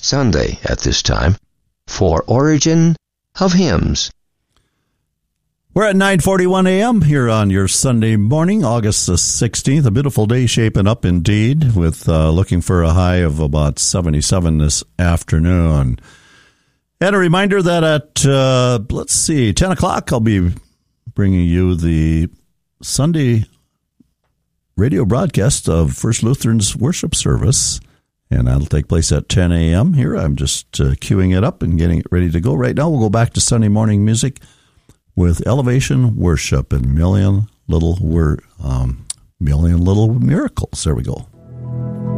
next Sunday at this time for Origin of Hymns. We're at 9:41 a.m. here on your Sunday morning, August the 16th. A beautiful day shaping up indeed, with looking for a high of about 77 this afternoon. And a reminder that at, 10 o'clock, I'll be bringing you the Sunday radio broadcast of First Lutheran's worship service. And that'll take place at 10 a.m. here. I'm just queuing it up and getting it ready to go. Right now, we'll go back to Sunday morning music with Elevation Worship and Million Little Miracles. There we go.